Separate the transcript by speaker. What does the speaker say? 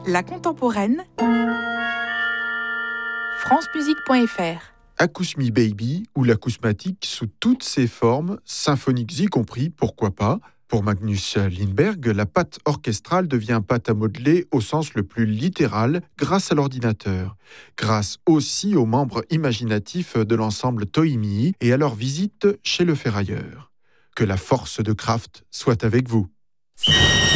Speaker 1: La contemporaine, francemusique.fr.
Speaker 2: Acousmi Baby ou l'acousmatique sous toutes ses formes, symphoniques y compris, pourquoi pas. Pour Magnus Lindberg, la pâte orchestrale devient pâte à modeler au sens le plus littéral grâce à l'ordinateur. Grâce aussi aux membres imaginatifs de l'ensemble Toimi et à leur visite chez le ferrailleur. Que la force de Kraft soit avec vous.